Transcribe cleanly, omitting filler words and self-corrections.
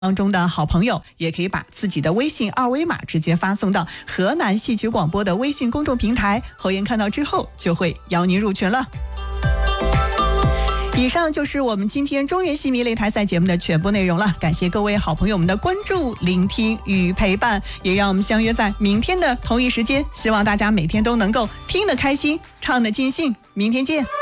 当中的好朋友，也可以把自己的微信二维码直接发送到河南戏曲广播的微信公众平台，侯岩看到之后就会邀您入群了。以上就是我们今天中原戏迷擂台赛节目的全部内容了，感谢各位好朋友们的关注、聆听与陪伴，也让我们相约在明天的同一时间，希望大家每天都能够听得开心，唱得尽兴，明天见。